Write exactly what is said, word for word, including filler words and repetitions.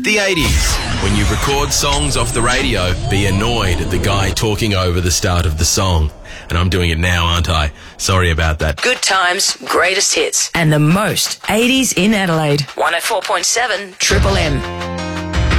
The eighties. When you record songs off the radio, be annoyed at the guy talking over the start of the song. And I'm doing it now, aren't I? Sorry about that. Good times, greatest hits, and the most eighties in Adelaide. one oh four point seven Triple M.